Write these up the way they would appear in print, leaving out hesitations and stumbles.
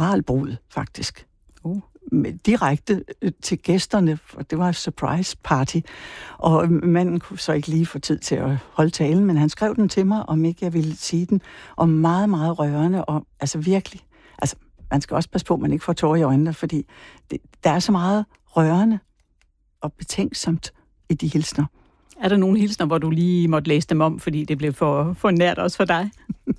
koralbrud, faktisk. Direkte til gæsterne, for det var et surprise party. Og manden kunne så ikke lige få tid til at holde talen, men han skrev den til mig, om ikke jeg ville sige den, og meget, meget rørende, og altså virkelig, altså man skal også passe på, at man ikke får tårer i øjnene, fordi der er så meget rørende og betænksomt i de hilsner. Er der nogle hilsner, hvor du lige måtte læse dem om, fordi det blev for nært også for dig?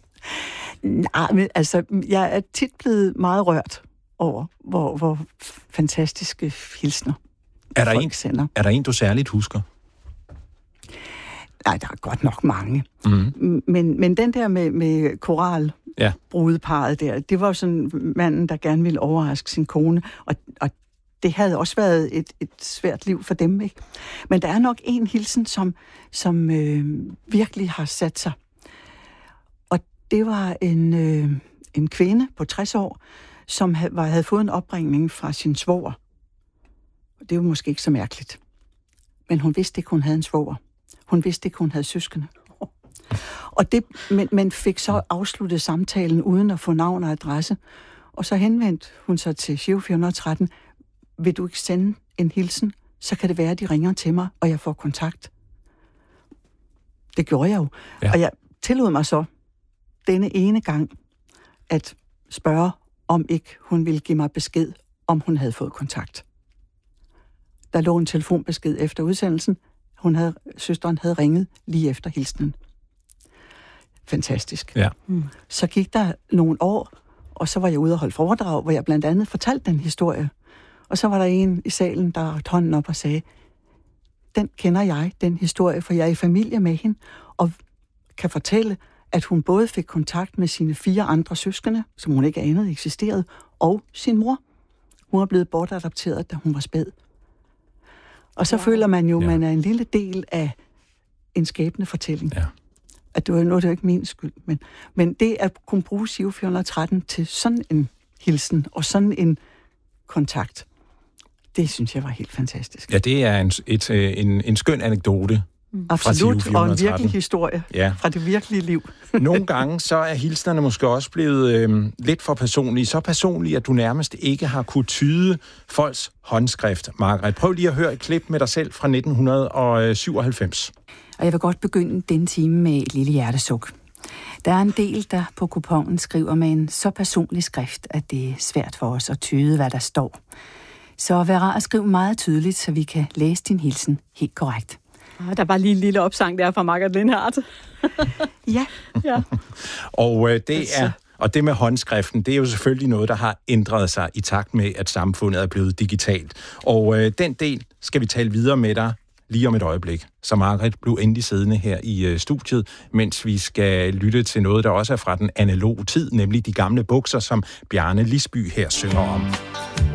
Nej, men altså, jeg er tit blevet meget rørt over, hvor fantastiske hilsner folk sender. Er der en, du særligt husker? Nej, der er godt nok mange. Mm. Men den der med koralbrudeparret der, det var sådan manden, der gerne ville overraske sin kone, og det havde også været et svært liv for dem, ikke? Men der er nok en hilsen, som virkelig har sat sig. Og det var en kvinde på 60 år, som havde fået en opringning fra sin svoger. Det var måske ikke så mærkeligt. Men hun vidste ikke, hun havde en svoger. Hun vidste ikke, hun havde søskende. Og men fik så afsluttet samtalen uden at få navn og adresse. Og så henvendte hun sig til Giro 413. Vil du ikke sende en hilsen? Så kan det være, at de ringer til mig, og jeg får kontakt. Det gjorde jeg jo. Ja. Og jeg tillod mig så denne ene gang at spørge, om ikke hun ville give mig besked, om hun havde fået kontakt. Der lå en telefonbesked efter udsendelsen. Søsteren havde ringet lige efter hilsenen. Fantastisk. Ja. Så gik der nogle år, og så var jeg ude og holde foredrag, hvor jeg blandt andet fortalte den historie. Og så var der en i salen, der rakte hånden op og sagde, den kender jeg, den historie, for jeg er i familie med hende, og kan fortælle, at hun både fik kontakt med sine 4 andre søskende, som hun ikke anede eksisterede, og sin mor. Hun er blevet bortadopteret, da hun var spæd. Og så føler man jo, man er en lille del af en skæbne fortælling. Ja. At det var jo ikke min skyld, men det at kunne bruge Giro 413 til sådan en hilsen og sådan en kontakt, det synes jeg var helt fantastisk. Ja, det er en skøn anekdote. Absolut, og en virkelig historie fra det virkelige liv. Nogle gange så er hilsnerne måske også blevet lidt for personlige. Så personlige, at du nærmest ikke har kunne tyde folks håndskrift. Margrethe, prøv lige at høre et klip med dig selv fra 1997. Og jeg vil godt begynde den time med et lille hjertesuk. Der er en del, der på kuponen skriver med en så personlig skrift, at det er svært for os at tyde, hvad der står. Så vær rar at skrive meget tydeligt, så vi kan læse din hilsen helt korrekt. Der var lige en lille opsang der fra Margrethe Lindhardt. Ja. Og det med håndskriften, det er jo selvfølgelig noget, der har ændret sig i takt med, at samfundet er blevet digitalt. Og den del skal vi tale videre med dig lige om et øjeblik. Så Margrethe blev endelig siddende her i studiet, mens vi skal lytte til noget, der også er fra den analoge tid, nemlig de gamle bukser, som Bjarne Lisby her synger om.